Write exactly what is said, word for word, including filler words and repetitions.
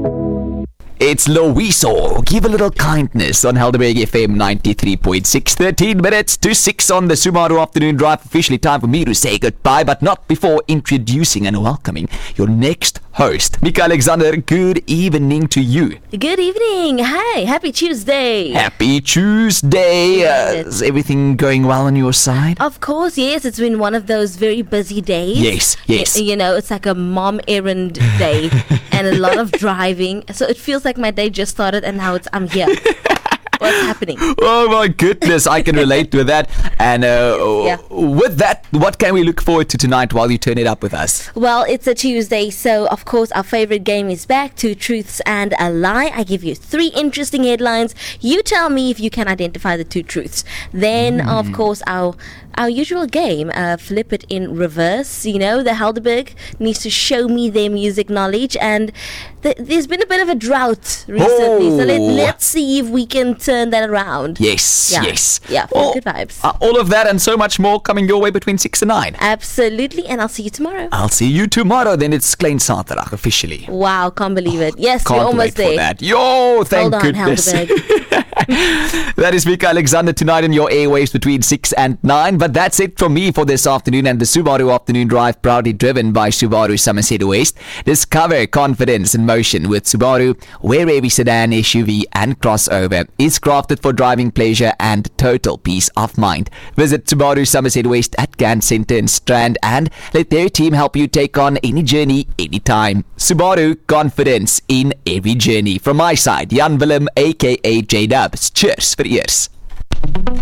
It's Loiso. Give a little kindness on Helderberg F M ninety-three point six. thirteen minutes to six on the Subaru Afternoon Drive. Officially time for me to say goodbye, but not before introducing and welcoming your next host. Mika Alexander, good evening to you. Good evening. Hi. Happy Tuesday. Happy Tuesday. Uh, is everything going well on your side? Of course, yes. It's been one of those very busy days. Yes, yes. Y- you know, it's like a mom errand day and a lot of driving. So it feels like my day just started and now it's I'm here. What's happening? Oh my goodness, I can relate with that. And uh, Yeah. with that, what can we look forward to tonight while you turn it up with us? Well, it's a Tuesday, so of course our favorite game is back. Two truths and a lie. I give you three interesting headlines. You tell me if you can identify the two truths. Then, mm. of course, our our usual game, uh, flip it in reverse. You know, the Helderberg needs to show me their music knowledge, and th- there's been a bit of a drought recently. Oh. So let, let's see if we can turn that around. Yes, Yeah. yes. Yeah, All, good vibes. uh, all of that and so much more coming your way between six and nine. Absolutely, and I'll see you tomorrow. I'll see you tomorrow. Then it's Klein Saterdag officially. Wow, can't believe it. Yes, Can't you're almost wait there. for that. Yo, thank Hold on, goodness. Helderberg. That is Mika Alexander tonight in your airwaves between six and nine. But that's it from me for this afternoon. And the Subaru Afternoon Drive, proudly driven by Subaru Somerset West. Discover confidence in motion with Subaru, where every sedan, S U V and crossover is crafted for driving pleasure and total peace of mind. Visit Subaru Somerset West at Gant Centre in Strand and let their team help you take on any journey, anytime. Subaru, confidence in every journey. From my side, Jan Willem, aka J-Dubs. Cheers for ears.